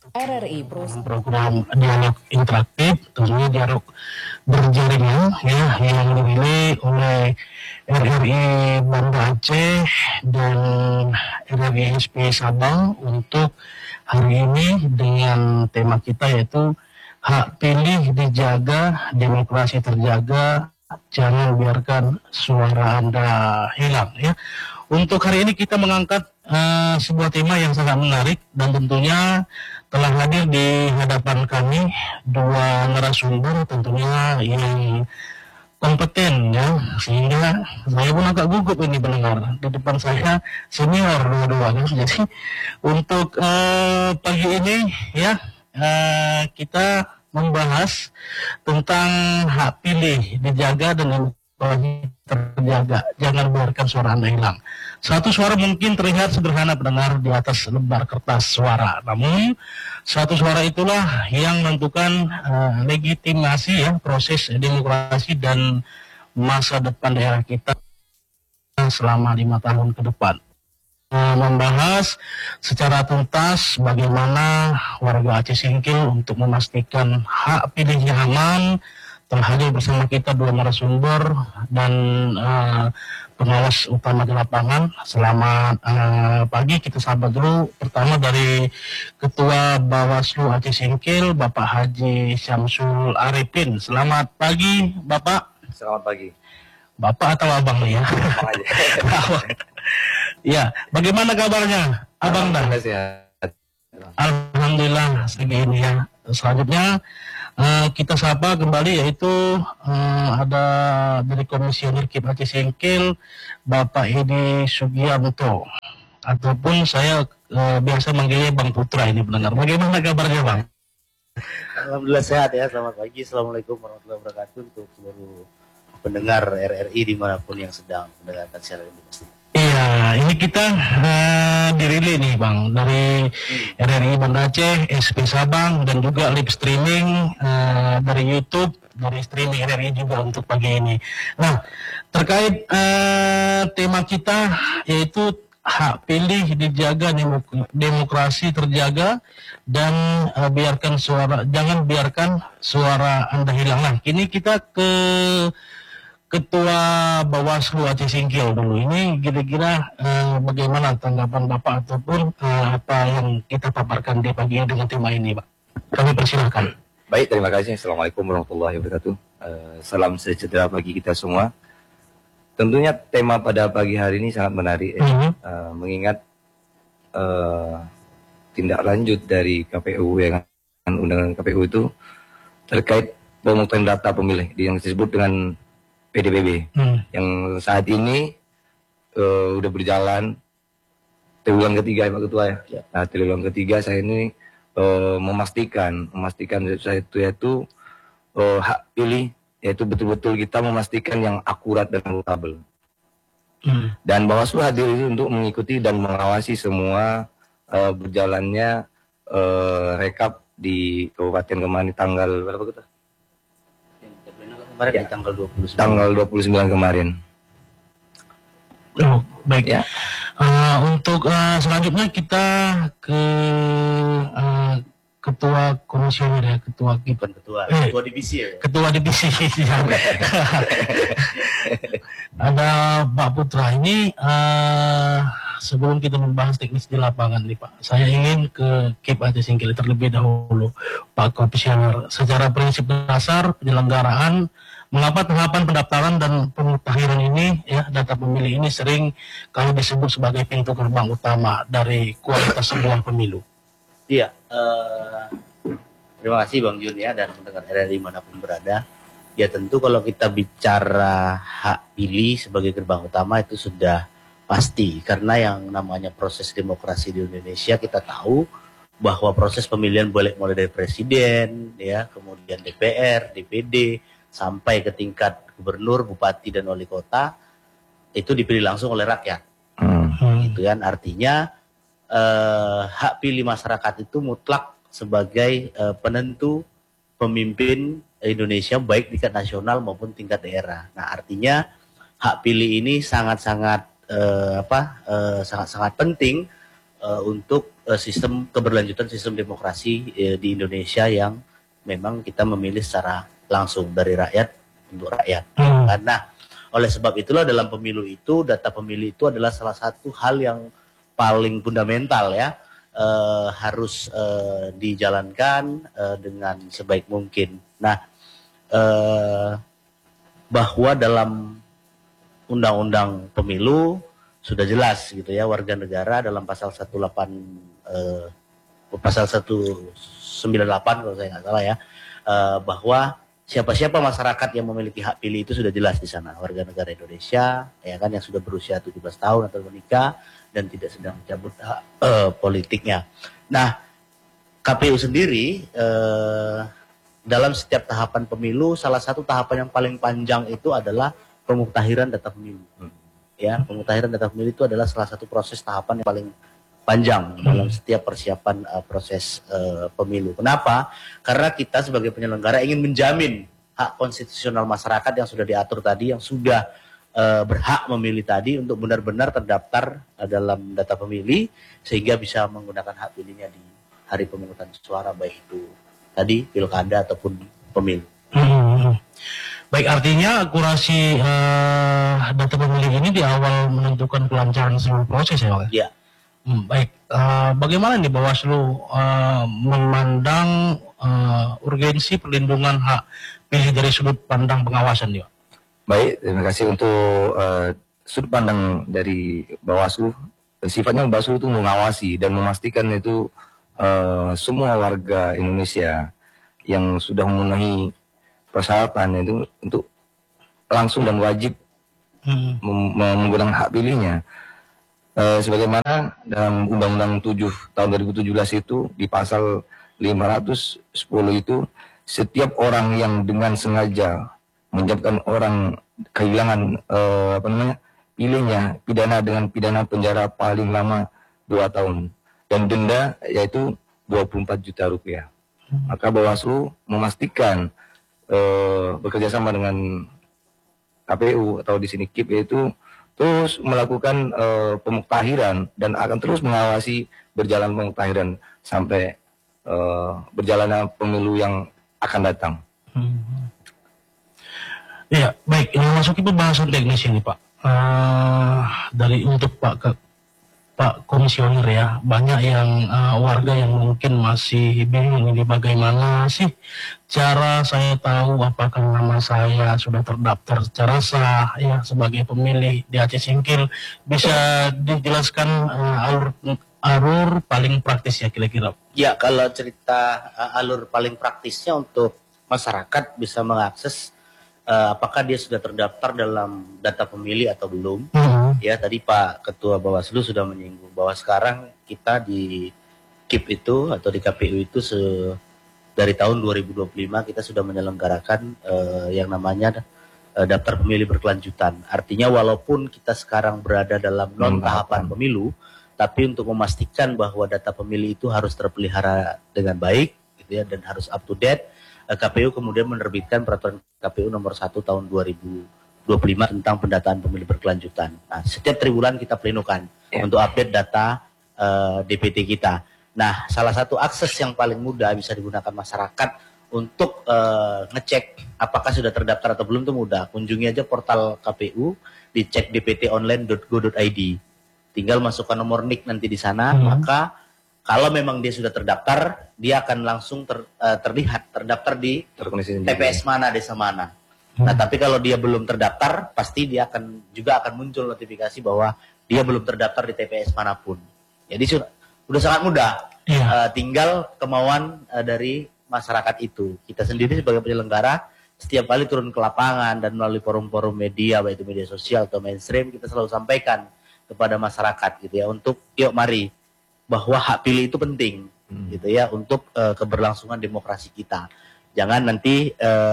RRI program dialog interaktif, tentunya dialog berjaringan ya yang dipilih oleh RRI Banda Aceh dan RRI SP Sabang untuk hari ini dengan tema kita yaitu hak pilih dijaga, demokrasi terjaga, jangan biarkan suara Anda hilang ya. Untuk hari ini kita mengangkat sebuah tema yang sangat menarik dan tentunya telah hadir di hadapan kami dua narasumber tentunya yang kompeten ya, sehingga saya pun agak gugup ini pendengar, di depan saya senior dua-dua kan. Jadi untuk pagi ini ya kita membahas tentang hak pilih dijaga dan demokrasi terjaga, jangan biarkan suara Anda hilang. Satu suara mungkin terlihat sederhana pendengar di atas lembar kertas suara, namun satu suara itulah yang menentukan legitimasi ya proses demokrasi dan masa depan daerah kita selama 5 tahun ke depan. Membahas secara tuntas bagaimana warga Aceh Singkil untuk memastikan hak pilihnya aman. Telah hadir bersama kita dua narasumber dan pengawas utama di lapangan. Selamat pagi, kita sahabat dulu. Pertama dari Ketua Bawaslu Aceh Singkil, Bapak Haji Syamsul Arifin. Selamat pagi, Bapak. Selamat pagi. Bapak atau Abang nih ya? Ya, bagaimana kabarnya, Abang dah? Sehat. Alhamdulillah segini ya. Selanjutnya kita sapa kembali yaitu ada dari Komisioner KIP Aceh Singkil, Bapak Edi Sugianto, ataupun saya biasa manggilnya Bang Putra ini pendengar. Bagaimana kabarnya, Bang? Alhamdulillah sehat ya. Selamat pagi. Assalamualaikum warahmatullahi wabarakatuh untuk seluruh pendengar RRI dimanapun yang sedang mendengarkan siaran ini. Iya, ini kita dirilih nih Bang dari RRI Banda Aceh, SP Sabang dan juga live streaming dari YouTube, dari streaming RRI juga untuk pagi ini. Nah, terkait tema kita yaitu hak pilih dijaga, demokrasi terjaga dan jangan biarkan suara Anda hilang. Nah, kini kita ke Ketua Bawaslu Aceh Singkil dulu. Ini kira-kira bagaimana tanggapan Bapak ataupun apa yang kita paparkan di pagi ini dengan tema ini, Pak? Kami persilahkan. Baik, terima kasih. Assalamualaikum warahmatullahi wabarakatuh. Salam sejahtera bagi kita semua. Tentunya tema pada pagi hari ini sangat menarik ya. Mengingat tindak lanjut dari KPU ya, undangan KPU itu terkait pemungutan data pemilih yang disebut dengan PDBB yang saat ini udah berjalan triwulan ketiga ya Pak Ketua ya. Nah, triwulan ketiga saya ini memastikan yaitu hak pilih, yaitu betul-betul kita memastikan yang akurat dan akuntabel. Dan Bawaslu hadir untuk mengikuti dan mengawasi semua berjalannya rekap di Kabupaten Kemani tanggal berapa Ketua? Kemarin ya, di tanggal 29 kemarin. Oh, baik ya. Untuk selanjutnya kita ke Ketua Komisioner ya, Ketua Divisi ya. Ketua Divisi. Ada Pak Putra ini. Sebelum kita membahas teknis di lapangan nih Pak, saya ingin ke KIP Aceh Singkil terlebih dahulu, Pak Komisioner. Secara prinsip dasar penyelenggaraan, mengapa tahapan pendaftaran dan pemutahiran ini, ya, data pemilih ini sering kalau disebut sebagai pintu gerbang utama dari kualitas sebuah pemilu? Iya, terima kasih Bang Jun ya dan pendengar RRI manapun berada. Ya tentu kalau kita bicara hak pilih sebagai gerbang utama itu sudah pasti, karena yang namanya proses demokrasi di Indonesia kita tahu bahwa proses pemilihan boleh mulai dari presiden, ya, kemudian DPR, DPD, sampai ke tingkat gubernur, bupati dan wali kota itu dipilih langsung oleh rakyat. Gitu kan, artinya hak pilih masyarakat itu mutlak sebagai penentu pemimpin Indonesia baik tingkat nasional maupun tingkat daerah. Nah, artinya hak pilih ini sangat-sangat sangat-sangat penting untuk sistem keberlanjutan sistem demokrasi di Indonesia yang memang kita memilih secara langsung dari rakyat untuk rakyat. Karena oleh sebab itulah dalam pemilu itu data pemilih itu adalah salah satu hal yang paling fundamental ya, harus dijalankan dengan sebaik mungkin. Nah, bahwa dalam undang-undang pemilu sudah jelas gitu ya, warga negara dalam pasal 198 kalau saya nggak salah ya, bahwa siapa-siapa masyarakat yang memiliki hak pilih itu sudah jelas di sana, warga negara Indonesia ya kan, yang sudah berusia 17 tahun atau menikah dan tidak sedang mencabut hak politiknya. Nah, KPU sendiri dalam setiap tahapan pemilu, salah satu tahapan yang paling panjang itu adalah pemuktahiran data pemilu. Ya, pemuktahiran data pemilu itu adalah salah satu proses tahapan yang paling panjang dalam setiap persiapan proses pemilu. Kenapa? Karena kita sebagai penyelenggara ingin menjamin hak konstitusional masyarakat yang sudah diatur tadi, yang sudah berhak memilih tadi untuk benar-benar terdaftar dalam data pemilih sehingga bisa menggunakan hak pilihnya di hari pemungutan suara, baik itu tadi pilkada ataupun pemilu. Baik, artinya akurasi data pemilih ini di awal menentukan kelancaran seluruh proses ya Pak? Ya. Baik, bagaimana nih Bawaslu memandang urgensi perlindungan hak pilih dari sudut pandang pengawasan nih Pak? Baik, terima kasih untuk sudut pandang dari Bawaslu. Sifatnya Bawaslu itu mengawasi dan memastikan itu semua warga Indonesia yang sudah memenuhi persyaratan itu untuk langsung dan wajib menggunakan hak pilihnya. Sebagaimana dalam Undang-Undang 7 tahun 2017 itu di pasal 510 itu, setiap orang yang dengan sengaja menyebabkan orang kehilangan pilihnya pidana dengan pidana penjara paling lama 2 tahun dan denda yaitu 24 juta rupiah. Maka Bawaslu memastikan bekerjasama dengan KPU atau di sini KIP yaitu terus melakukan pemuktahiran dan akan terus mengawasi berjalan pemuktahiran sampai berjalannya pemilu yang akan datang. Ya, baik. Ini masuki pembahasan teknis ini Pak. Dari untuk Pak Komisioner ya, banyak yang warga yang mungkin masih bingung ini bagaimana sih cara saya tahu apakah nama saya sudah terdaftar secara sah ya sebagai pemilih di Aceh Singkil. Bisa dijelaskan alur paling praktis ya kira-kira? Ya, kalau cerita alur paling praktisnya untuk masyarakat bisa mengakses apakah dia sudah terdaftar dalam data pemilih atau belum. Ya, tadi Pak Ketua Bawaslu sudah menyinggung bahwa sekarang kita di KIP itu atau di KPU itu dari tahun 2025 kita sudah menyelenggarakan yang namanya daftar pemilih berkelanjutan. Artinya walaupun kita sekarang berada dalam non tahapan pemilu, tapi untuk memastikan bahwa data pemilih itu harus terpelihara dengan baik gitu ya, dan harus up to date, KPU kemudian menerbitkan peraturan KPU nomor 1 tahun 2025 tentang pendataan pemilih berkelanjutan. Nah, setiap triwulan kita pelindungkan untuk update data DPT kita. Nah, salah satu akses yang paling mudah bisa digunakan masyarakat untuk ngecek apakah sudah terdaftar atau belum itu mudah. Kunjungi aja portal KPU, dicek dptonline.go.id. Tinggal masukkan nomor NIK nanti di sana, maka kalau memang dia sudah terdaftar, dia akan langsung terlihat terdaftar di TPS mana, desa mana. Nah, tapi kalau dia belum terdaftar, pasti dia juga akan muncul notifikasi bahwa dia belum terdaftar di TPS manapun. Jadi sudah sangat mudah. Tinggal kemauan dari masyarakat itu. Kita sendiri sebagai penyelenggara setiap kali turun ke lapangan dan melalui forum-forum media, baik itu media sosial atau mainstream, kita selalu sampaikan kepada masyarakat gitu ya, untuk yuk mari, bahwa hak pilih itu penting gitu ya untuk keberlangsungan demokrasi kita. Jangan nanti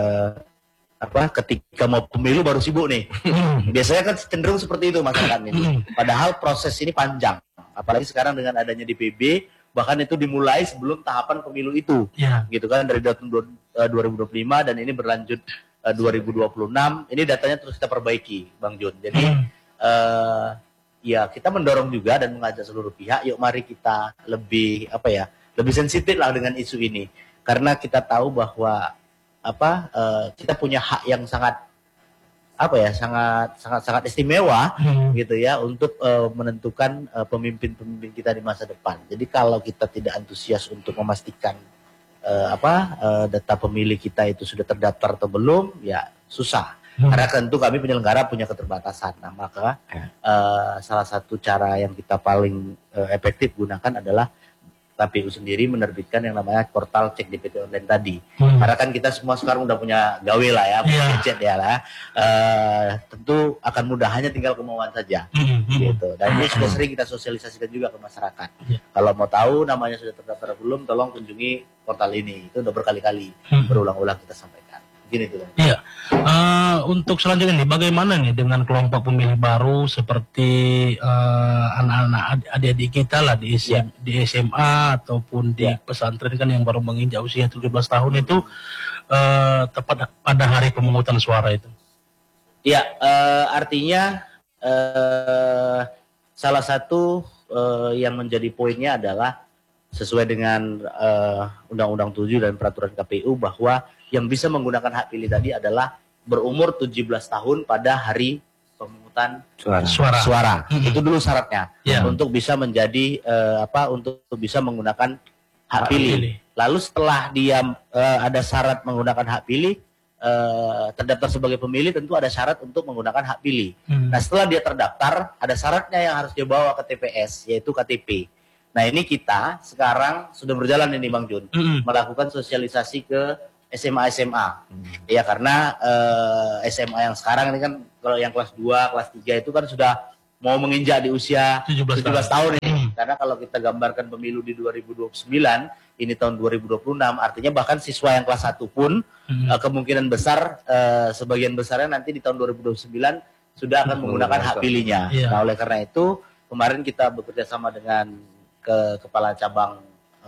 ketika mau pemilu baru sibuk nih. Biasanya kan cenderung seperti itu masyarakat ini. Padahal proses ini panjang. Apalagi sekarang dengan adanya DPB, bahkan itu dimulai sebelum tahapan pemilu itu. Gitu kan, dari tahun 2025 dan ini berlanjut 2026. Ini datanya terus kita perbaiki, Bang Jun. Jadi ya kita mendorong juga dan mengajak seluruh pihak, yuk mari kita lebih lebih sensitif lah dengan isu ini, karena kita tahu bahwa kita punya hak yang sangat sangat istimewa gitu ya untuk menentukan pemimpin-pemimpin kita di masa depan. Jadi kalau kita tidak antusias untuk memastikan data pemilih kita itu sudah terdaftar atau belum, ya susah. Karena tentu kami penyelenggara punya keterbatasan. Nah, maka salah satu cara yang kita paling efektif gunakan adalah KPU sendiri menerbitkan yang namanya portal cek DPT online tadi. Karena kan kita semua sekarang udah punya gawe lah ya, punya gadget ya lah. Tentu akan mudah, hanya tinggal kemauan saja. Gitu. Dan ini sudah sering kita sosialisasikan juga ke masyarakat. Kalau mau tahu namanya sudah terdaftar belum, tolong kunjungi portal ini. Itu udah berkali-kali berulang-ulang kita sampaikan. Gini tuh. Iya. Untuk selanjutnya nih, bagaimana nih dengan kelompok pemilih baru seperti anak-anak adik-adik kita lah di SMA ataupun di pesantren kan yang baru menginjak usia 17 tahun itu tepat pada hari pemungutan suara itu. Iya, artinya salah satu yang menjadi poinnya adalah sesuai dengan Undang-Undang 7 dan Peraturan KPU bahwa yang bisa menggunakan hak pilih tadi adalah berumur 17 tahun pada hari pemungutan suara. Itu dulu syaratnya untuk bisa menjadi untuk bisa menggunakan hak pilih. Lalu setelah dia ada syarat menggunakan hak pilih, terdaftar sebagai pemilih, tentu ada syarat untuk menggunakan hak pilih. Nah, setelah dia terdaftar, ada syaratnya yang harus dia bawa ke TPS, yaitu KTP. Nah, ini kita sekarang sudah berjalan ini Bang Jun, melakukan sosialisasi ke SMA. Ya, karena SMA yang sekarang ini kan kalau yang kelas 2, kelas 3 itu kan sudah mau menginjak di usia 17 tahun ini. Karena kalau kita gambarkan pemilu di 2029, ini tahun 2026, artinya bahkan siswa yang kelas 1 pun kemungkinan besar sebagian besarnya nanti di tahun 2029 sudah akan menggunakan hak pilihnya. Nah, oleh karena itu kemarin kita bekerja sama dengan kepala cabang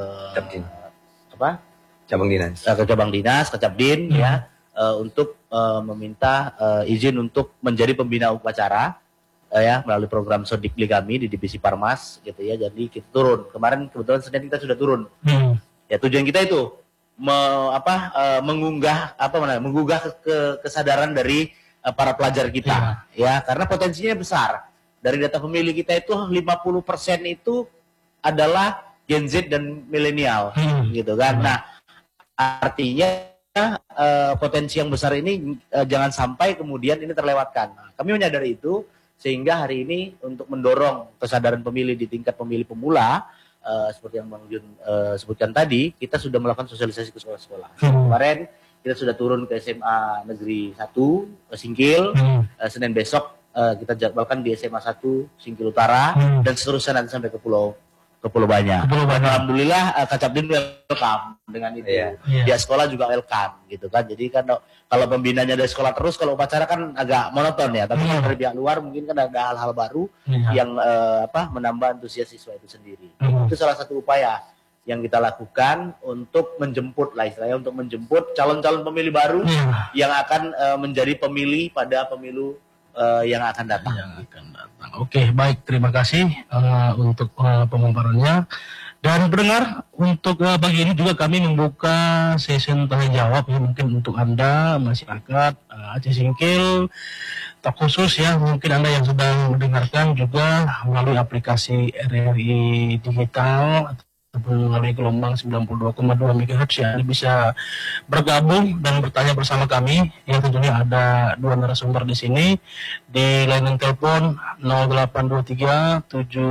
cabang dinas, Kecapdin untuk meminta izin untuk menjadi pembina upacara melalui program Sodikli kami di divisi Parmas gitu ya. Jadi kita turun. Kemarin kebetulan Senin kita sudah turun. Ya, tujuan kita itu menggugah kesadaran dari para pelajar kita ya, karena potensinya besar. Dari data pemilih kita itu 50% itu adalah Gen Z dan milenial gitu kan. Nah, artinya potensi yang besar ini jangan sampai kemudian ini terlewatkan. Nah, kami menyadari itu sehingga hari ini untuk mendorong kesadaran pemilih di tingkat pemilih pemula seperti yang Bang Jun sebutkan tadi, kita sudah melakukan sosialisasi ke sekolah-sekolah. Kemarin kita sudah turun ke SMA Negeri 1 Singkil, Senin besok kita jadwalkan di SMA 1 Singkil Utara dan seterusnya nanti sampai ke Pulau Banyak. Alhamdulillah Kacapdin welcome dengan itu. Dia sekolah juga welcome gitu kan. Jadi kan kalau pembinanya dari sekolah terus, kalau upacara kan agak monoton ya. Tapi dari pihak luar mungkin kan ada hal-hal baru yang menambah antusias siswa itu sendiri. Itu salah satu upaya yang kita lakukan untuk menjemput lah istilahnya, untuk menjemput calon-calon pemilih baru yang akan menjadi pemilih pada pemilu yang akan datang. Oke, baik, terima kasih untuk pemaparannya. Dan pendengar, untuk pagi ini juga kami membuka session tanya jawab ya, mungkin untuk Anda masyarakat Aceh Singkil, terkhusus ya, mungkin Anda yang sedang mendengarkan juga melalui aplikasi RRI Digital ataupun melalui gelombang 92,2 MHz ya, Anda bisa bergabung dan bertanya bersama kami. Yang tentunya ada dua narasumber di sini di layanan telepon 0823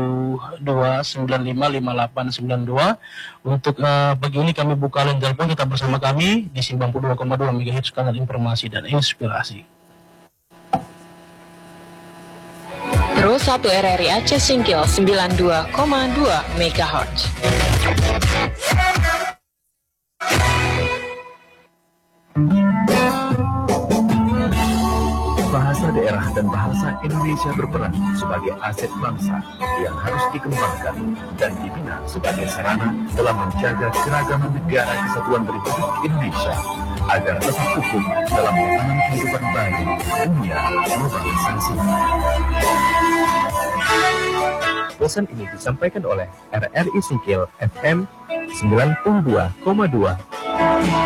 72955892. Untuk pagi ini kami buka line telepon, kita bersama kami di 92,2 MHz, kanal informasi dan inspirasi. Terus 1 RRI Aceh Singkil 92,2 MHz. Bahasa daerah dan bahasa Indonesia berperan sebagai aset bangsa yang harus dikembangkan dan dibina sebagai sarana dalam menjaga keragaman negara kesatuan Republik Indonesia. agar tetap utuh dalam tatanan kehidupan baru dunia globalisasi. Pesan ini disampaikan oleh RRI Singkil FM 92,2.